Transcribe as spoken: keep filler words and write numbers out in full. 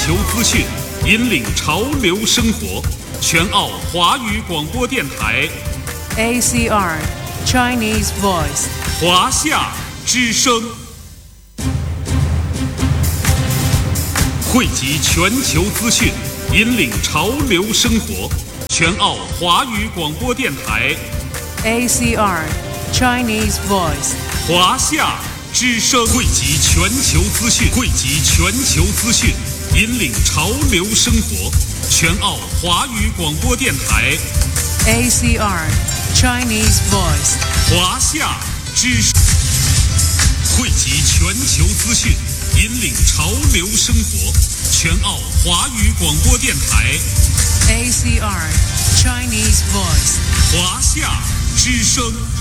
球资讯，引领潮流生活。全澳华语广播电台 A C R Chinese Voice 华夏之声，汇集全球资讯，引领潮流生活。全澳华语广播电台 A C R Chinese Voice 华夏之声，汇集全球资讯，汇集全球资讯，引领潮流生活。全澳华语广播电台 A C R Chinese Voice 华夏之声，汇集全球资讯，引领潮流生活。全澳华语广播电台 A C R Chinese Voice 华夏之声。